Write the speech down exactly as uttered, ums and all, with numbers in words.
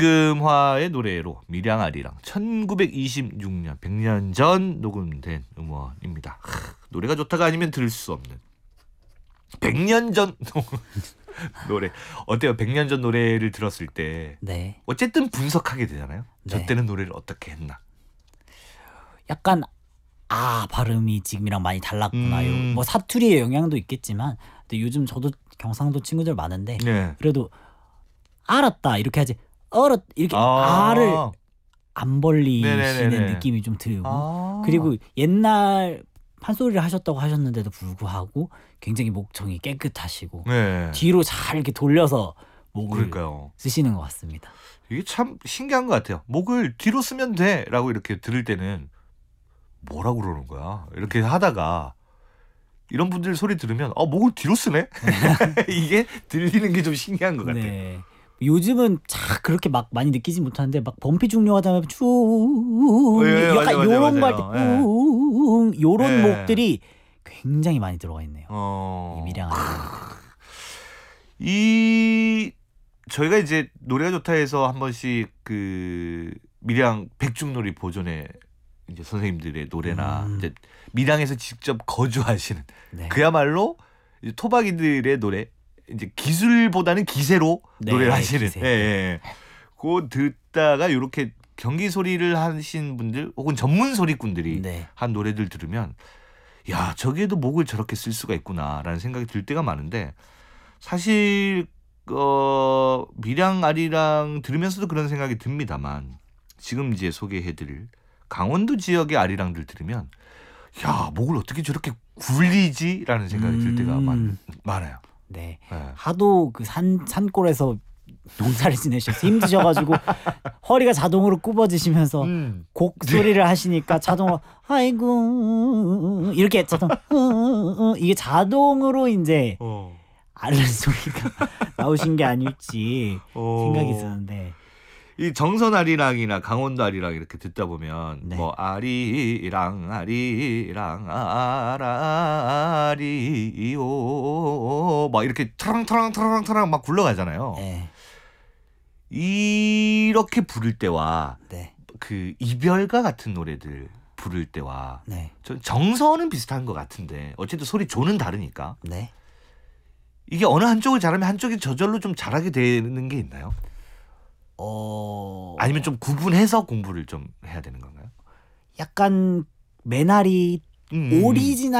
임금화의 노래로 밀양아리랑 천구백이십육 년 백 년 전 녹음된 음원입니다. 하, 노래가 좋다가 아니면 들을 수 없는 백 년 전 노래. 어때요? 백 년 전 노래를 들었을 때 네. 어쨌든 분석하게 되잖아요. 저 네. 때는 노래를 어떻게 했나. 약간 아 발음이 지금이랑 많이 달랐구나. 음. 뭐 사투리의 영향도 있겠지만 근데 요즘 저도 경상도 친구들 많은데 네. 그래도 알았다 이렇게 하지 얼었 이렇게 아. 알을 안 벌리시는 네네네네. 느낌이 좀 들고 아. 그리고 옛날 판소리를 하셨다고 하셨는데도 불구하고 굉장히 목청이 깨끗하시고 네. 뒤로 잘 이렇게 돌려서 목을 그러니까요. 쓰시는 것 같습니다. 이게 참 신기한 것 같아요. 목을 뒤로 쓰면 돼라고 이렇게 들을 때는 뭐라고 그러는 거야? 이렇게 하다가 이런 분들 소리 들으면 아 목을 뒤로 쓰네? 이게 들리는 게 좀 신기한 것 같아요. 네. 요즘은 잘 그렇게 막 많이 느끼지 못하는데 막 범피 중요하다 하면 쭉 예, 약간 맞아요, 맞아요, 요런 거 할 맞아요. 때 뿡 요런 예. 목들이 굉장히 많이 들어가 있네요. 어... 이 밀양아리. 이 저희가 이제 노래가 좋다 해서 한 번씩 그 밀양 백중놀이 보존회 이제 선생님들의 노래나 음. 이제 밀양에서 직접 거주하시는 네. 그야말로 이제 토박이들의 노래 이제 기술보다는 기세로 네, 노래를 하시는. 기세. 예, 예. 그 듣다가 이렇게 경기 소리를 하신 분들 혹은 전문 소리꾼들이 네. 한 노래들 들으면 야 저기에도 목을 저렇게 쓸 수가 있구나라는 생각이 들 때가 많은데 사실 어, 밀양 아리랑 들으면서도 그런 생각이 듭니다만 지금 이제 소개해드릴 강원도 지역의 아리랑들 들으면 야 목을 어떻게 저렇게 굴리지라는 생각이 들 때가 음. 많, 많아요. 네. 네. 하도 그 산 산골에서 농사를 지내셔서 힘드셔가지고 허리가 자동으로 굽어지시면서 음. 곡 소리를 하시니까 자동으로 아이고 이렇게 자동 이게 자동으로 이제 어. 앓는 소리가 나오신 게 아닐지 어. 생각이 드는데 이 정선 아리랑이나 강원도 아리랑 이렇게 듣다 보면 네. 뭐 아리랑 아리랑 아라리오 막 이렇게 타랑타랑 타랑 타랑 막 굴러가잖아요. 네. 이렇게 부를 때와 네. 그 이별가 같은 노래들 부를 때와 네. 전 정선은 비슷한 것 같은데 어쨌든 소리 조는 다르니까 네. 이게 어느 한쪽을 잘하면 한쪽이 저절로 좀 잘하게 되는 게 있나요? 어 아니면 좀 구분해서 공부를 좀 해야 되는 건가요? 약간 메나리 음, 음. 오리지널